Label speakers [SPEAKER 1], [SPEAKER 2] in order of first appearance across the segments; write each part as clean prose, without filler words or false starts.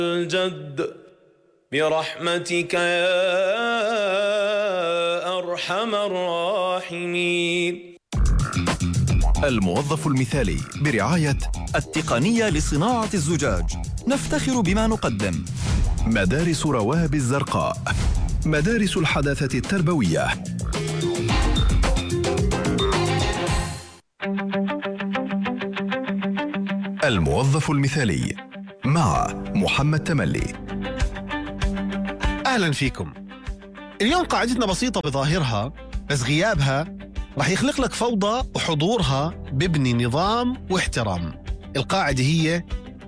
[SPEAKER 1] الجد برحمتك يا أرحم الراحمين.
[SPEAKER 2] الموظف المثالي برعاية التقنية لصناعة الزجاج. نفتخر بما نقدم. مدارس رواب الزرقاء، مدارس الحداثة التربوية. الموظف المثالي مع محمد تملي.
[SPEAKER 3] أهلا فيكم. اليوم قاعدتنا بسيطة بظاهرها، بس غيابها رح يخلق لك فوضى، وحضورها ببني نظام واحترام. القاعدة هي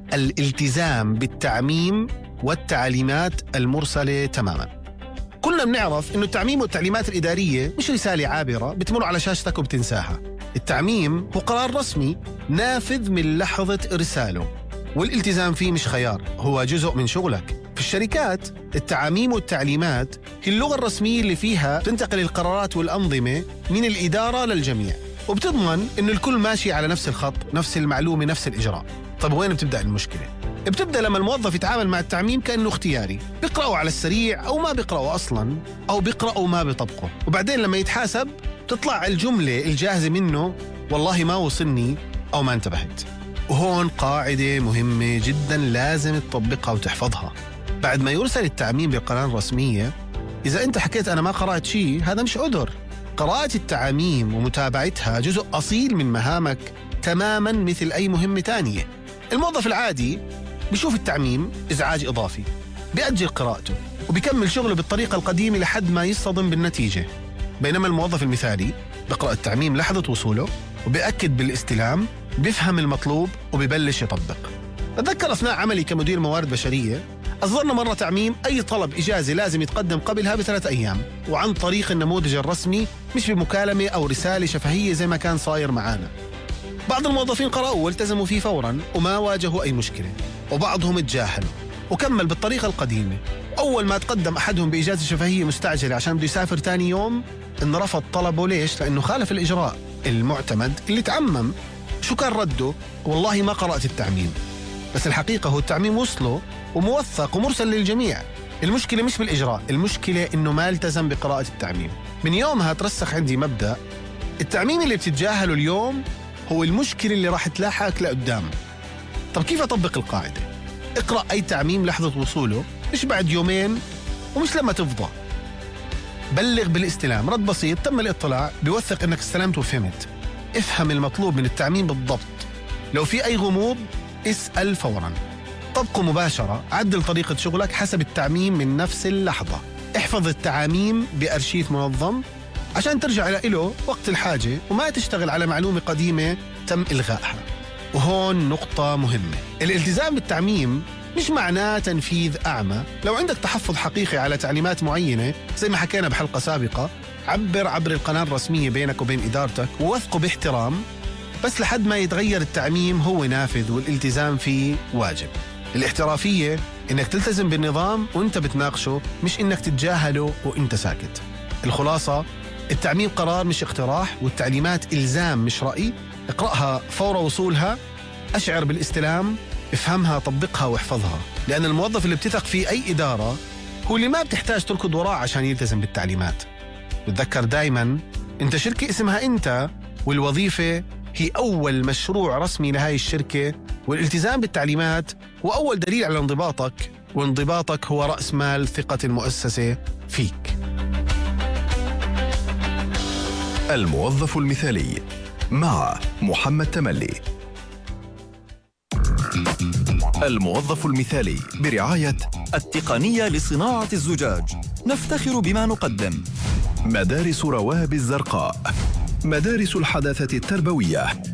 [SPEAKER 3] الالتزام بالتعميم والتعليمات المرسلة تماما. كلنا بنعرف إنه التعميم والتعليمات الإدارية مش رسالة عابرة بتمر على شاشتك وبتنساها. التعميم هو قرار رسمي نافذ من لحظة إرساله، والالتزام فيه مش خيار، هو جزء من شغلك. في الشركات التعاميم والتعليمات هي اللغة الرسمية اللي فيها تنتقل القرارات والأنظمة من الإدارة للجميع، وبتضمن إنه الكل ماشي على نفس الخط، نفس المعلومة، نفس الإجراء. طب وين بتبدأ المشكلة؟ بتبدأ لما الموظف يتعامل مع التعميم كأنه اختياري، بيقرأوا على السريع أو ما بيقرأوا أصلاً، أو بيقرأوا ما بيطبقوا، وبعدين لما يتحاسب تطلع الجملة الجاهزة منه والله ما وصلني أو ما انتبهت. وهون قاعدة مهمة جداً لازم تطبقها وتحفظها. بعد ما يرسل التعميم بالقناة الرسمية، إذا أنت حكيت أنا ما قرأت شيء، هذا مش عذر. قراءة التعاميم ومتابعتها جزء أصيل من مهامك تماماً مثل أي مهمة تانية. الموظف العادي بيشوف التعميم إزعاج إضافي، بيأجل قراءته وبيكمل شغله بالطريقة القديمة لحد ما يصطدم بالنتيجة. بينما الموظف المثالي بيقرأ التعميم لحظة وصوله وبيأكد بالاستلام، بيفهم المطلوب وبيبلش يطبق. أتذكر أثناء عملي كمدير موارد بشرية أصدرنا مرة تعميم أي طلب إجازة لازم يتقدم قبلها ب3 أيام، وعن طريق النموذج الرسمي، مش بمكالمة أو رسالة شفهية زي ما كان صاير معانا. بعض الموظفين قرأوا والتزموا فيه فوراً وما واجهوا أي مشكلة، وبعضهم تجاهلوا وكمل بالطريقة القديمة. أول ما تقدم أحدهم بإجازة شفهية مستعجلة عشان بده يسافر تاني يوم، إن رفض طلبه. ليش؟ لأنه خالف الإجراء المعتمد اللي تعمم. شو كان رده؟ والله ما قرأت التعميم. بس الحقيقة هو التعميم وصله وموثق ومرسل للجميع. المشكلة مش بالإجراء، المشكلة إنه ما التزم بقراءة التعميم. من يومها ترسخ عندي مبدأ: التعميم اللي بتتجاهله اليوم هو المشكلة اللي راح تلاحقك لقدام. طب كيف أطبق القاعدة؟ اقرأ أي تعميم لحظة وصوله، مش بعد يومين ومش لما تفضى. بلغ بالاستلام، رد بسيط: تم الاطلاع، بيوثق إنك استلمت وفهمت. افهم المطلوب من التعميم بالضبط. لو في أي غموض اسأل فوراً. طبقه مباشرة، عدل طريقة شغلك حسب التعميم من نفس اللحظة. احفظ التعاميم بأرشيف منظم عشان ترجع له وقت الحاجة، وما تشتغل على معلومة قديمة تم إلغائها. وهون نقطة مهمة: الالتزام بالتعميم مش معناه تنفيذ أعمى. لو عندك تحفظ حقيقي على تعليمات معينة زي ما حكينا بحلقة سابقة، عبر القناة الرسمية بينك وبين إدارتك ووثقه باحترام، بس لحد ما يتغير التعميم هو نافذ والالتزام فيه واجب. الاحترافية إنك تلتزم بالنظام وإنت بتناقشه، مش إنك تتجاهله وإنت ساكت. الخلاصة: التعميم قرار مش اقتراح، والتعليمات إلزام مش رأي. اقرأها فور وصولها، أشعر بالاستلام، افهمها، طبقها واحفظها. لأن الموظف اللي بتثق فيه أي إدارة هو اللي ما بتحتاج تركض وراه عشان يلتزم بالتعليمات. بتذكر دايما أنت شركة اسمها أنت، والوظيفة هي أول مشروع رسمي لهاي الشركة، والالتزام بالتعليمات هو أول دليل على انضباطك، وانضباطك هو رأس مال ثقة المؤسسة فيك.
[SPEAKER 2] الموظف المثالي مع محمد تملي. الموظف المثالي برعاية التقنية لصناعة الزجاج. نفتخر بما نقدم. مدارس رواب الزرقاء، مدارس الحداثة التربوية.